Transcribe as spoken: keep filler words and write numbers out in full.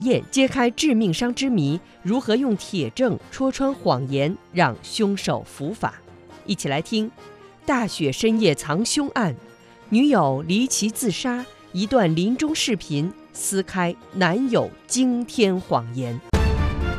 夜揭开致命伤之谜，如何用铁证戳穿谎言，让凶手伏法？一起来听。大雪深夜藏凶案，女友离奇自杀，一段临终视频撕开男友惊天谎言。